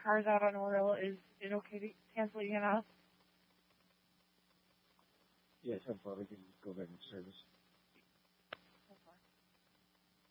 car's out on oil, is it okay to cancel EMS? Yes, I'm probably going to go back and serve.